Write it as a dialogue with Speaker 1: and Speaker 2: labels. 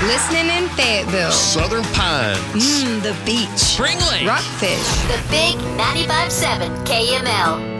Speaker 1: Listening in Fayetteville.
Speaker 2: Southern Pines.
Speaker 1: The beach.
Speaker 2: Spring Lake.
Speaker 1: Rockfish.
Speaker 3: The big 95.7 KML.